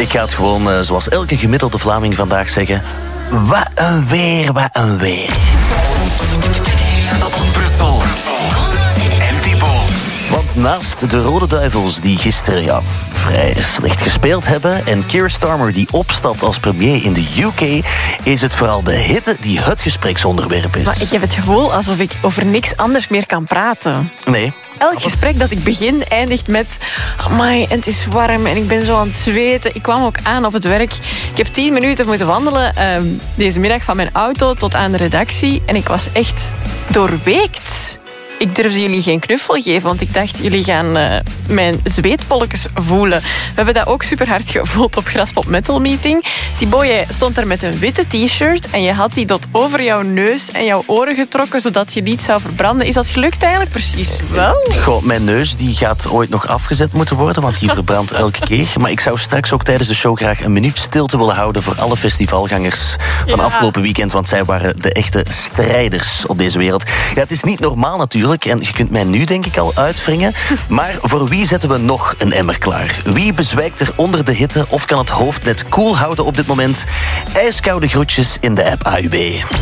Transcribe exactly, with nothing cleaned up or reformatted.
Ik ga het gewoon, uh, zoals elke gemiddelde Vlaming vandaag zeggen... Wat een weer, wat een weer. Brussel en Thibaut. Want naast de Rode Duivels, die gisteren ja, vrij slecht gespeeld hebben... en Keir Starmer, die opstapt als premier in de U K... is het vooral de hitte die het gespreksonderwerp is. Maar ik heb het gevoel alsof ik over niks anders meer kan praten. Nee. Elk gesprek dat ik begin eindigt met... Amai, en het is warm en ik ben zo aan het zweten. Ik kwam ook aan op het werk. Ik heb tien minuten moeten wandelen uh, deze middag van mijn auto tot aan de redactie. En ik was echt doorweekt. Ik durfde jullie geen knuffel geven, want ik dacht, jullie gaan uh, mijn zweetpolletjes voelen. We hebben dat ook super hard gevoeld op Graspop Metal Meeting. Thibaut, jij stond daar met een witte t-shirt en je had die tot over jouw neus en jouw oren getrokken, zodat je niet zou verbranden. Is dat gelukt eigenlijk precies wel? Goh, mijn neus die gaat ooit nog afgezet moeten worden, want die verbrandt elke keer. Maar ik zou straks ook tijdens de show graag een minuut stilte willen houden voor alle festivalgangers van Ja. afgelopen weekend, want zij waren de echte strijders op deze wereld. Ja, het is niet normaal natuurlijk. En je kunt mij nu denk ik al uitwringen. Maar voor wie zetten we nog een emmer klaar? Wie bezwijkt er onder de hitte of kan het hoofd net koel houden op dit moment? Ijskoude groetjes in de app A U B.